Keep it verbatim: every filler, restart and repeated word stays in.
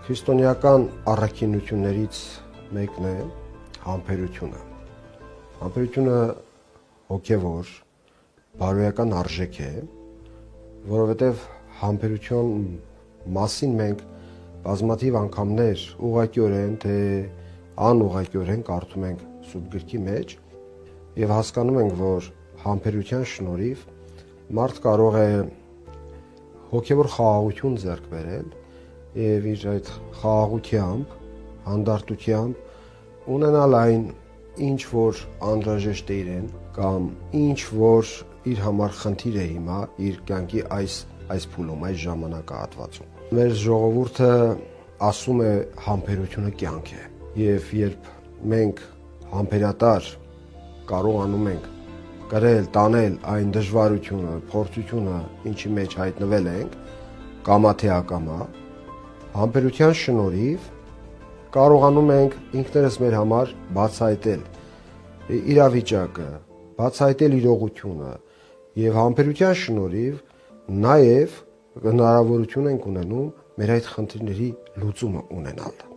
Քրիստոնեական առաքինություններից մեկն է համբերությունը։ Համբերությունը հոգևոր, բարոյական արժեք է, որովհետև համբերություն մասին մենք բազմաթիվ անգամներ ուղղակիորեն, թե անուղղակիորեն կարդում ենք Սուրբ Գրքի մեջ եւ հասկանում ենք, որ համբերության շնորհիվ մարդ կարող է հոգևոր խաղաղություն ձեռք բերել եւ իր այդ խաղաղությամբ, հանդարտությամբ ունենալ այն, ինչ որ անհրաժեշտ է իրեն, կամ ինչ որ իր համար խնդիր է հիմա իր կյանքի այս այս փուլում, այս ժամանակահատվածում։ Մեր ժողովուրդը ասում է համբերությունը կյանք է, եւ երբ մենք համբերատար կարողանում ենք կրել, տանել այն դժվարությունը, փորձությունը, ինչի մեջ հայտնվել ենք, կամա թե ակամա, համբերության շնորհիվ կարողանում ենք ինքներս մեր համար բացահայտել իրավիճակը, բացահայտել իրողությունը եւ համբերության շնորհիվ նաեւ հնարավորություն ենք ունենում մեր այդ խնդիրների լուծումը ունենալ։